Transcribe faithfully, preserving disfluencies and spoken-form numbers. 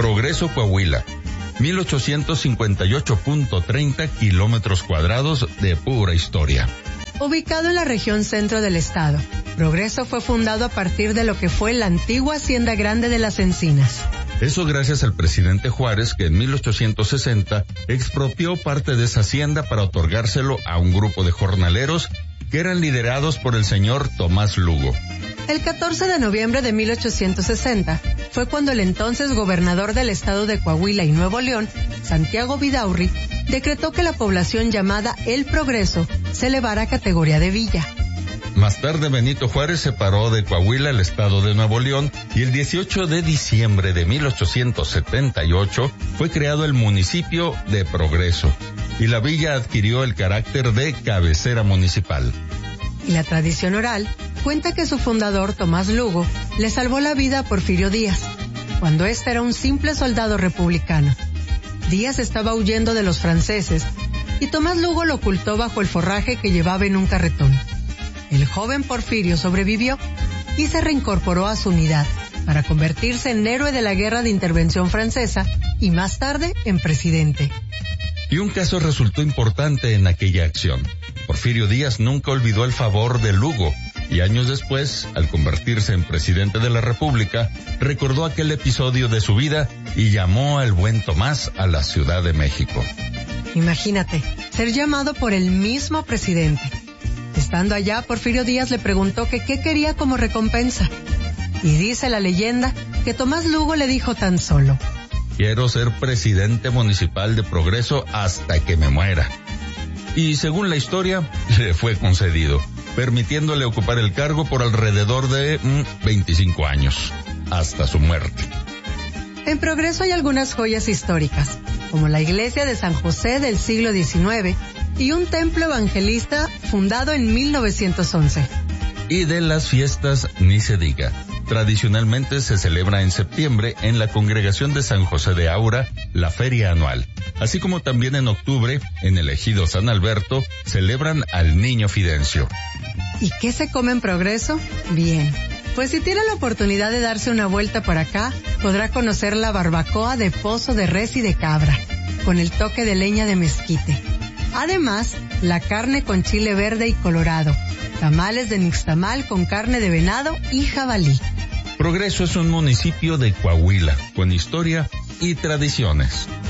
Progreso, Coahuila. mil ochocientos cincuenta y ocho punto treinta kilómetros cuadrados de pura historia. Ubicado en la región centro del estado, Progreso fue fundado a partir de lo que fue la antigua Hacienda Grande de las Encinas. Eso gracias al presidente Juárez, que en mil ochocientos sesenta expropió parte de esa hacienda para otorgárselo a un grupo de jornaleros que eran liderados por el señor Tomás Lugo. El catorce de noviembre de mil ochocientos sesenta fue cuando el entonces gobernador del estado de Coahuila y Nuevo León, Santiago Vidaurri, decretó que la población llamada El Progreso se elevara a categoría de villa. Más tarde Benito Juárez separó de Coahuila el estado de Nuevo León y el dieciocho de diciembre de mil ochocientos setenta y ocho fue creado el municipio de Progreso y la villa adquirió el carácter de cabecera municipal. Y la tradición oral cuenta que su fundador, Tomás Lugo, le salvó la vida a Porfirio Díaz, cuando éste era un simple soldado republicano. Díaz estaba huyendo de los franceses y Tomás Lugo lo ocultó bajo el forraje que llevaba en un carretón. El joven Porfirio sobrevivió y se reincorporó a su unidad para convertirse en héroe de la guerra de intervención francesa y más tarde en presidente. Y un caso resultó importante en aquella acción. Porfirio Díaz nunca olvidó el favor de Lugo y años después, al convertirse en presidente de la República, recordó aquel episodio de su vida y llamó al buen Tomás a la Ciudad de México. Imagínate, ser llamado por el mismo presidente. Estando allá, Porfirio Díaz le preguntó que qué quería como recompensa. Y dice la leyenda que Tomás Lugo le dijo tan solo: quiero ser presidente municipal de Progreso hasta que me muera. Y según la historia, le fue concedido, permitiéndole ocupar el cargo por alrededor de mmm, veinticinco años, hasta su muerte. En Progreso hay algunas joyas históricas, como la iglesia de San José del siglo diecinueve y un templo evangelista fundado en mil novecientos once. Y de las fiestas ni se diga. Tradicionalmente se celebra en septiembre en la congregación de San José de Aura la feria anual, así como también en octubre en el ejido San Alberto celebran al Niño Fidencio. ¿Y qué se come en Progreso? Bien, pues si tiene la oportunidad de darse una vuelta por acá, podrá conocer la barbacoa de pozo de res y de cabra, con el toque de leña de mezquite. Además, la carne con chile verde y colorado, tamales de nixtamal con carne de venado y jabalí. Progreso es un municipio de Coahuila, con historia y tradiciones.